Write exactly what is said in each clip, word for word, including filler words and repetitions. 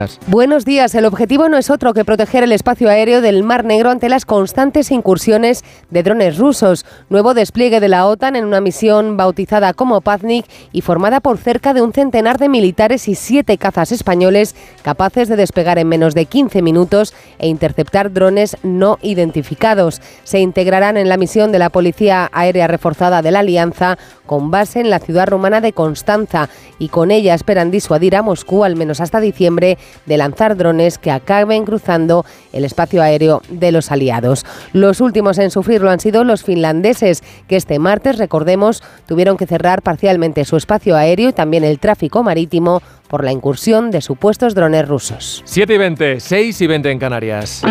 Buenos días. El objetivo no es otro que proteger el espacio aéreo del Mar Negro ante las constantes incursiones de drones rusos. Nuevo despliegue de la OTAN en una misión bautizada como Paznik y formada por cerca de un centenar de militares y siete cazas españoles capaces de despegar en menos de quince minutos e interceptar drones no identificados. Se integrarán en la misión de la Policía Aérea Reforzada de la Alianza con base en la ciudad rumana de Constanza y con ella esperan disuadir a Moscú al menos hasta diciembre de lanzar drones que acaben cruzando el espacio aéreo de los aliados. Los últimos en sufrirlo han sido los finlandeses, que este martes, recordemos, tuvieron que cerrar parcialmente su espacio aéreo y también el tráfico marítimo por la incursión de supuestos drones rusos. siete y veinte, seis y veinte en Canarias.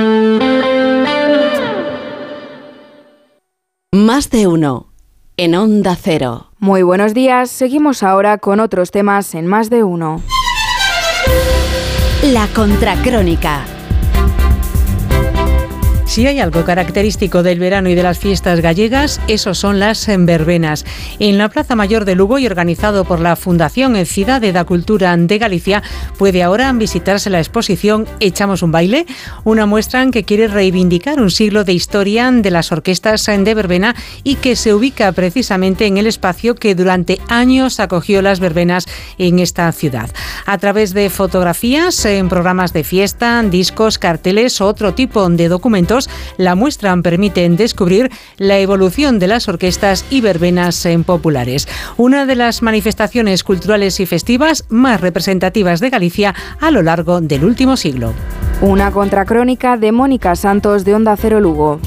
Más de uno en Onda Cero. Muy buenos días, seguimos ahora con otros temas en Más de uno. La Contracrónica. Si hay algo característico del verano y de las fiestas gallegas, esos son las verbenas. En la Plaza Mayor de Lugo y organizado por la Fundación Cidade da Cultura de Galicia, puede ahora visitarse la exposición Echamos un baile, una muestra que quiere reivindicar un siglo de historia de las orquestas de verbena y que se ubica precisamente en el espacio que durante años acogió las verbenas en esta ciudad. A través de fotografías, en programas de fiesta, discos, carteles o otro tipo de documentos, la muestra permite descubrir la evolución de las orquestas y verbenas en populares. Una de las manifestaciones culturales y festivas más representativas de Galicia a lo largo del último siglo. Una contracrónica de Mónica Santos de Onda Cero Lugo.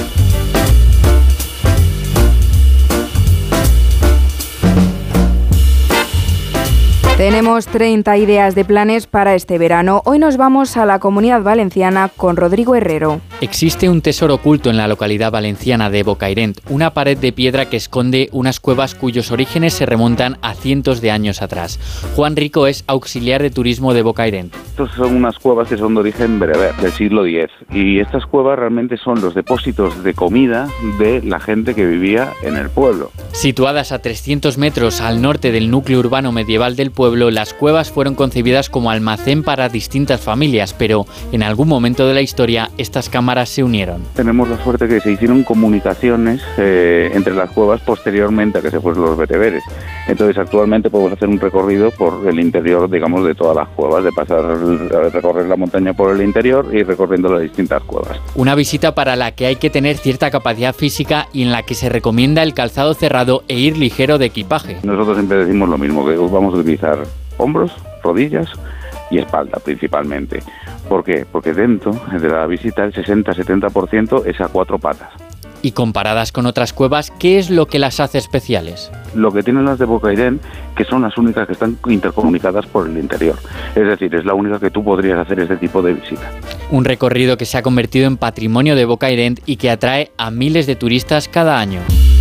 Tenemos treinta ideas de planes para este verano. Hoy nos vamos a la Comunidad Valenciana con Rodrigo Herrero. Existe un tesoro oculto en la localidad valenciana de Bocairent, una pared de piedra que esconde unas cuevas cuyos orígenes se remontan a cientos de años atrás. Juan Rico es auxiliar de turismo de Bocairent. Estas son unas cuevas que son de origen bereber, del siglo diez, y estas cuevas realmente son los depósitos de comida de la gente que vivía en el pueblo. Situadas a trescientos metros al norte del núcleo urbano medieval del pueblo, las cuevas fueron concebidas como almacén para distintas familias, pero en algún momento de la historia estas cámaras se unieron. Tenemos la suerte que se hicieron comunicaciones eh, entre las cuevas posteriormente a que se fueron los bereberes. Entonces actualmente podemos hacer un recorrido por el interior, digamos, de todas las cuevas, de pasar a recorrer la montaña por el interior y recorriendo las distintas cuevas. Una visita para la que hay que tener cierta capacidad física y en la que se recomienda el calzado cerrado e ir ligero de equipaje. Nosotros siempre decimos lo mismo, que vamos a utilizar hombros, rodillas y espalda principalmente. ¿Por qué? Porque dentro de la visita el sesenta a setenta por ciento es a cuatro patas. Y comparadas con otras cuevas, ¿qué es lo que las hace especiales? Lo que tienen las de Bocairent, que son las únicas que están intercomunicadas por el interior. Es decir, es la única que tú podrías hacer este tipo de visita. Un recorrido que se ha convertido en patrimonio de Bocairent y que atrae a miles de turistas cada año.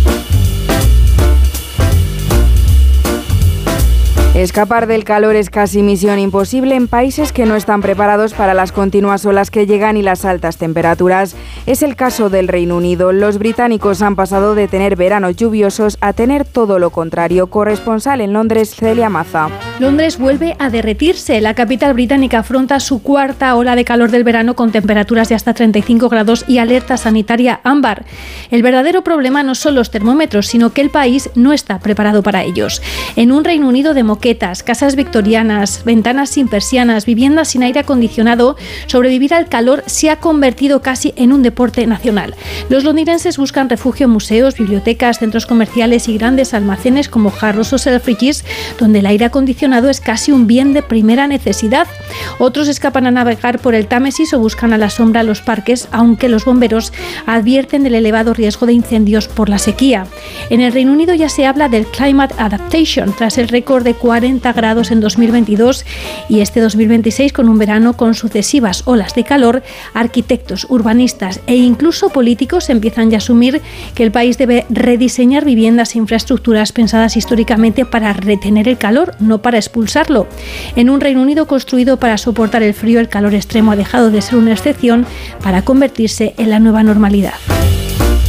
Escapar del calor es casi misión imposible en países que no están preparados para las continuas olas que llegan y las altas temperaturas. Es el caso del Reino Unido. Los británicos han pasado de tener veranos lluviosos a tener todo lo contrario. Corresponsal en Londres, Celia Maza. Londres vuelve a derretirse. La capital británica afronta su cuarta ola de calor del verano con temperaturas de hasta treinta y cinco grados y alerta sanitaria ámbar. El verdadero problema no son los termómetros, sino que el país no está preparado para ellos. En un Reino Unido democrático, casas victorianas, ventanas sin persianas, viviendas sin aire acondicionado, sobrevivir al calor se ha convertido casi en un deporte nacional. Los londinenses buscan refugio en museos, bibliotecas, centros comerciales y grandes almacenes como Harrods o Selfridges, donde el aire acondicionado es casi un bien de primera necesidad. Otros escapan a navegar por el Támesis o buscan a la sombra los parques, aunque los bomberos advierten del elevado riesgo de incendios por la sequía. En el Reino Unido ya se habla del Climate Adaptation, tras el récord de cuarenta grados en dos mil veintidós y este dos mil veintiséis con un verano con sucesivas olas de calor. Arquitectos, urbanistas e incluso políticos empiezan ya a asumir que el país debe rediseñar viviendas e infraestructuras pensadas históricamente para retener el calor, no para expulsarlo. En un Reino Unido construido para soportar el frío, el calor extremo ha dejado de ser una excepción para convertirse en la nueva normalidad.